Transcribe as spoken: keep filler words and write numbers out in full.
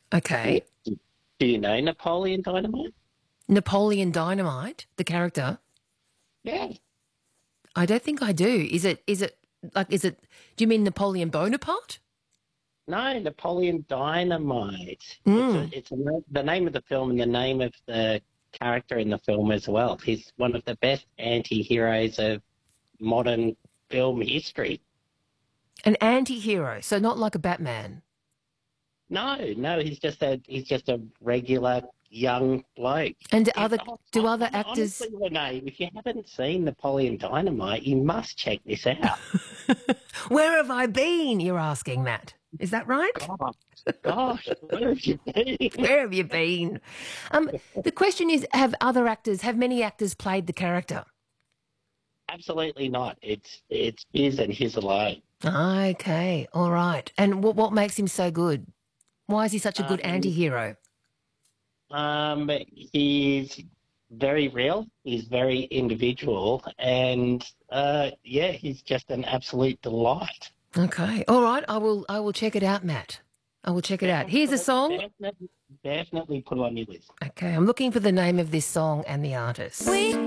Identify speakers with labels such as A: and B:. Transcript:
A: Okay.
B: Do you know Napoleon Dynamite?
A: Napoleon Dynamite, the character.
B: Yeah.
A: I don't think I do. Is it? Is it like? Is it? Do you mean Napoleon Bonaparte?
B: No, Napoleon Dynamite. It's
A: Mm.
B: a, it's a, the name of the film and the name of the character in the film as well. He's one of the best anti-heroes of modern film history.
A: An anti-hero, so not like a Batman.
B: No, no, he's just a he's just a regular young bloke.
A: And do
B: It,
A: other
B: oh,
A: do
B: hon-
A: other
B: hon-
A: actors?
B: honestly, Renee, if you haven't seen Napoleon Dynamite, you must check this out.
A: Where have I been? You're asking, Matt. Is that right?
B: God, gosh, where have you been?
A: Where have you been? Um, the question is: Have other actors? Have many actors played the character?
B: Absolutely not. It's it's his and his alone.
A: Okay, all right. And what what makes him so good? Why is he such a good
B: Um,
A: anti-hero?
B: um, he's very real. He's very individual, and uh, yeah, he's just an absolute delight.
A: Okay, all right. I will I will check it out, Matt. I will check it out. Here's a
B: Definitely,
A: song.
B: definitely, definitely put on your list.
A: Okay, I'm looking for the name of this song and the artist. We